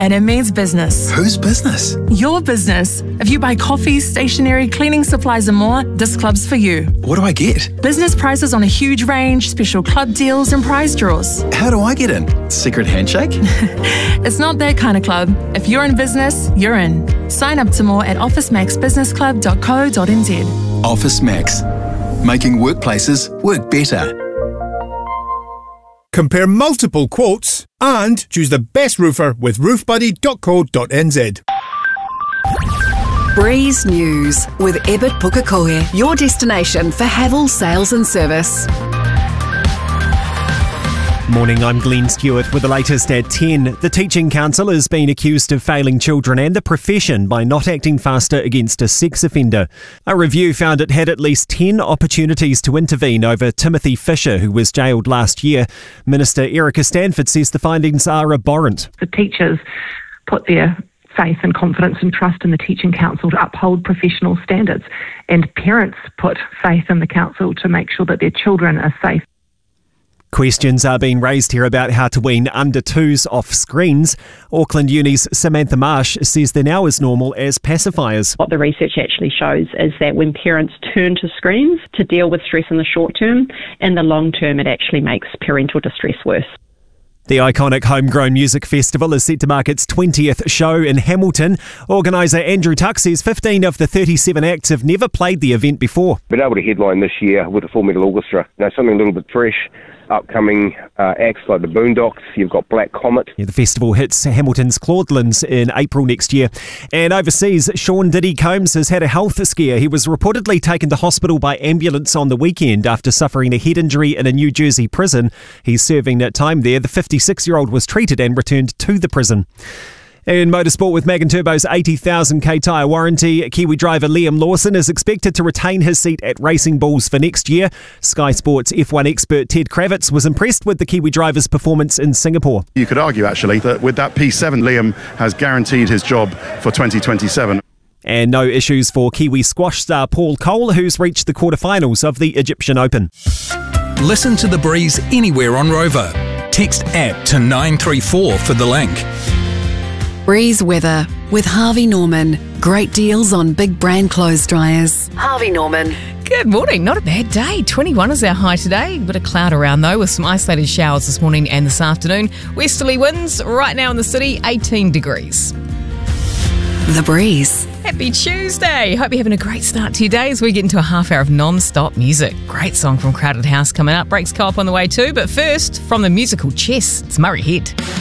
and it means business. Whose business? Your business. If you buy coffee, stationery, cleaning supplies and more, this club's for you. What do I get? Business prices on a huge range, special club deals and prize draws. How do I get in? Secret handshake? It's not that kind of club. If you're in business, you're in. Sign up to more at officemaxbusinessclub.co.nz. Office Max. Making workplaces work better. Compare multiple quotes and choose the best roofer with roofbuddy.co.nz. Breeze News with Ebert Pukekohe, your destination for Havel sales and service. Morning, I'm Glenn Stewart with the latest at 10. The Teaching Council has been accused of failing children and the profession by not acting faster against a sex offender. A review found it had at least 10 opportunities to intervene over Timothy Fisher, who was jailed last year. Minister Erica Stanford says the findings are abhorrent. The teachers put their faith and confidence and trust in the Teaching Council to uphold professional standards, and parents put faith in the council to make sure that their children are safe. Questions are being raised here about how to wean under-twos off screens. Auckland Uni's Samantha Marsh says they're now as normal as pacifiers. What the research actually shows is that when parents turn to screens to deal with stress in the short term, in the long term it actually makes parental distress worse. The iconic Homegrown Music Festival is set to mark its 20th show in Hamilton. Organiser Andrew Tuck says 15 of the 37 acts have never played the event before. Been able to headline this year with the Full Metal Orchestra. Something a little bit fresh. Upcoming acts like the Boondocks, you've got Black Comet. The festival hits Hamilton's Claudelands in April next year. And overseas, Sean Diddy Combs has had a health scare. He was reportedly taken to hospital by ambulance on the weekend after suffering a head injury in a New Jersey prison. He's serving time there. The 56-year-old was treated and returned to the prison. In motorsport, with Magan Turbo's 80,000k tyre warranty, Kiwi driver Liam Lawson is expected to retain his seat at Racing Bulls for next year. Sky Sports F1 expert Ted Kravitz was impressed with the Kiwi driver's performance in Singapore. You could argue, actually, that with that P7, Liam has guaranteed his job for 2027. And no issues for Kiwi squash star Paul Cole, who's reached the quarterfinals of the Egyptian Open. Listen to The Breeze anywhere on Rover. Text APP to 934 for the link. Breeze weather with Harvey Norman. Great deals on big brand clothes dryers. Harvey Norman. Good morning. Not a bad day. 21 is our high today. A bit of cloud around though, with some isolated showers this morning and this afternoon. Westerly winds right now in the city, 18 degrees. The Breeze. Happy Tuesday. Hope you're having a great start to your day as we get into a half hour of non-stop music. Great song from Crowded House coming up. Breaks Co-op on the way too. But first, from the musical Chess, it's Murray Head.